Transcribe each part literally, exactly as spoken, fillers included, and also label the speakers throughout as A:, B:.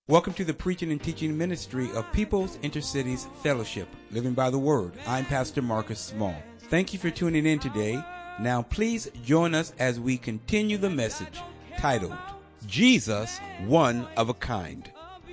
A: Welcome to the preaching and teaching ministry of People's Intercities Fellowship, Living by the Word. I'm Pastor Marcus Small. Thank you for tuning in today. Now please join us as we continue the message titled, Jesus, One of a Kind.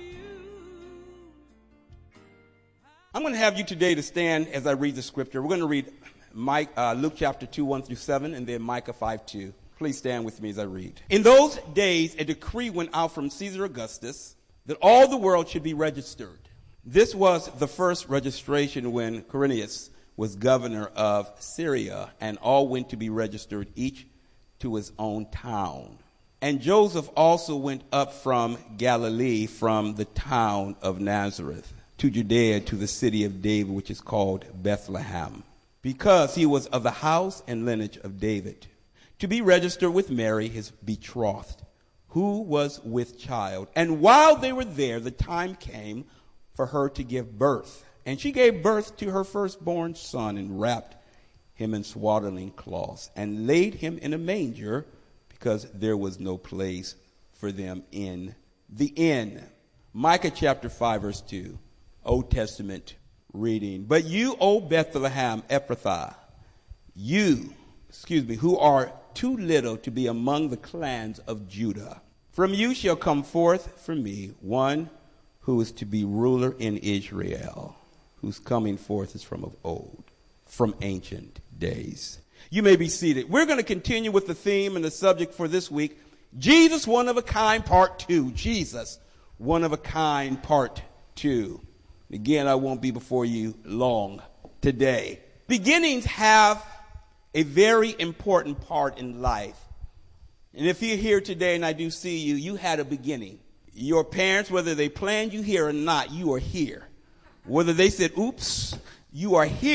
A: I'm going to have you today to stand as I read the scripture. We're going to read Mike, uh, Luke chapter two, one through seven, and then Micah five, two. Please stand with me as I read. In those days, a decree went out from Caesar Augustus that all the world should be registered. This was the first registration when Quirinius was governor of Syria, and all went to be registered, each to his own town. And Joseph also went up from Galilee, from the town of Nazareth, to Judea, to the city of David, which is called Bethlehem, because he was of the house and lineage of David, to be registered with Mary, his betrothed, who was with child. And while they were there, the time came for her to give birth. And she gave birth to her firstborn son, and wrapped him in swaddling cloths, and laid him in a manger, because there was no place for them in the inn. Micah chapter five, verse two, Old Testament reading. But you, O Bethlehem Ephrathah, you, excuse me, who are too little to be among the clans of Judah, from you shall come forth for me one who is to be ruler in Israel, whose coming forth is from of old, from ancient days. You may be seated. We're going to continue with the theme and the subject for this week, Jesus, One of a Kind, part two. Jesus, One of a Kind, part two. Again, I won't be before you long today. Beginnings have a very important part in life. And if you're here today and I do see you, you had a beginning. Your parents, whether they planned you here or not, you are here. Whether they said, oops, you are here.